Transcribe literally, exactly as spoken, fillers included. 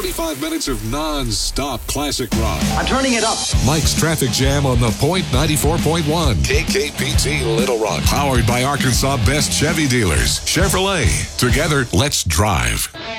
ninety-five minutes of non-stop classic rock. I'm turning it up. Mike's Traffic Jam on the Point ninety-four point one. K K P T Little Rock. Powered by Arkansas Best Chevy Dealers. Chevrolet. Together, let's drive.